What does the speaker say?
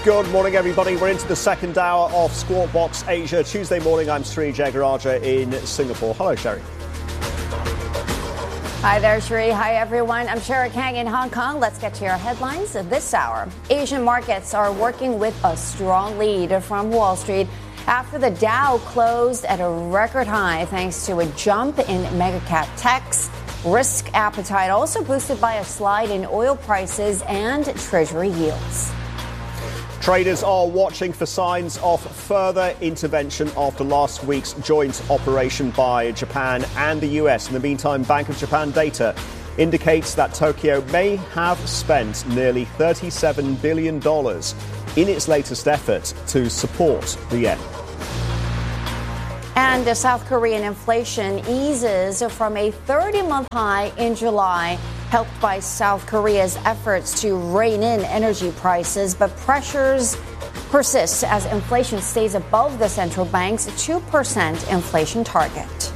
Good morning, everybody. We're into the second hour of Squawk Box Asia. Tuesday morning, I'm Sri Jagaraja in Singapore. Hello, Sherry. Hi there, Sri. Hi, everyone. I'm Sherry Kang in Hong Kong. Let's get to your headlines this hour. Asian markets are working with a strong lead from Wall Street after the Dow closed at a record high thanks to a jump in mega-cap techs. Risk appetite also boosted by a slide in oil prices and Treasury yields. Traders are watching for signs of further intervention after last week's joint operation by Japan and the US. In the meantime, Bank of Japan data indicates that Tokyo may have spent nearly $37 billion in its latest effort to support the yen. And the South Korean inflation eases from a 30-month high in July, helped by South Korea's efforts to rein in energy prices. But pressures persist as inflation stays above the central bank's 2% inflation target.